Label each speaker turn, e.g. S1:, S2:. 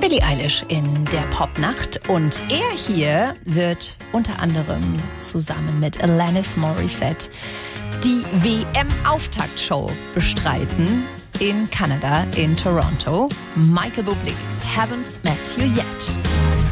S1: Billie Eilish in der Popnacht und er hier wird unter anderem zusammen mit Alanis Morissette die WM-Auftaktshow bestreiten in Kanada, in Toronto. Michael Bublé, Haven't Met You Yet.